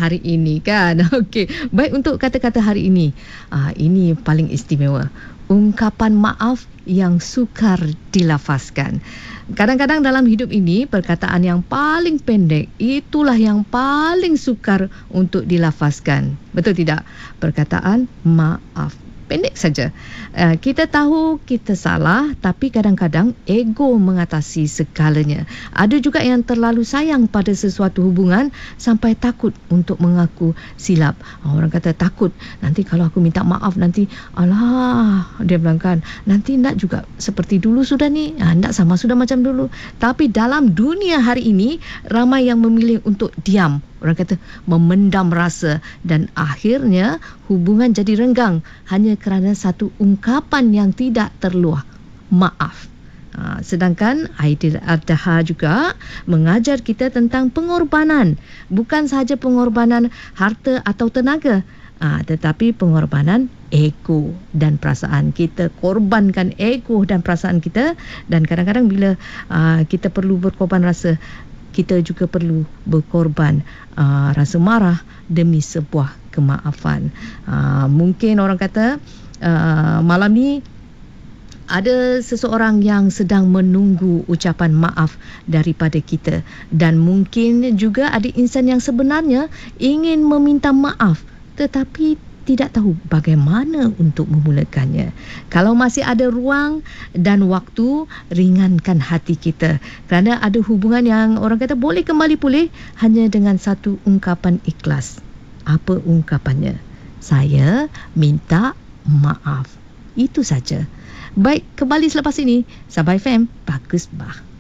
hari ini kan. Okey, baik, untuk kata-kata hari ini. Ini paling istimewa. Ungkapan maaf yang sukar dilafazkan. Kadang-kadang dalam hidup ini, perkataan yang paling pendek itulah yang paling sukar untuk dilafazkan. Betul tidak? Perkataan maaf. Pendek saja. Kita tahu kita salah, tapi kadang-kadang ego mengatasi segalanya. Ada juga yang terlalu sayang pada sesuatu hubungan sampai takut untuk mengaku silap. Orang kata takut, nanti kalau aku minta maaf nanti, alah, dia bilang kan, nanti nak juga seperti dulu sudah ni, nak sama sudah macam dulu. Tapi dalam dunia hari ini, ramai yang memilih untuk diam. Orang kata memendam rasa, dan akhirnya hubungan jadi renggang hanya kerana satu ungkapan yang tidak terluah, maaf. Sedangkan Aidiladha juga mengajar kita tentang pengorbanan. Bukan sahaja pengorbanan harta atau tenaga, tetapi pengorbanan ego dan perasaan kita. Korbankan ego dan perasaan kita. Dan kadang-kadang bila kita perlu berkorban rasa, kita juga perlu berkorban rasa marah demi sebuah kemaafan. Mungkin orang kata malam ni ada seseorang yang sedang menunggu ucapan maaf daripada kita, dan mungkin juga ada insan yang sebenarnya ingin meminta maaf tetapi tidak tahu bagaimana untuk memulakannya. Kalau masih ada ruang dan waktu, ringankan hati kita, kerana ada hubungan yang orang kata boleh kembali pulih hanya dengan satu ungkapan ikhlas. Apa ungkapannya? Saya minta maaf. Itu saja. Baik, kembali selepas ini. Sabah FM, Bagus Bah.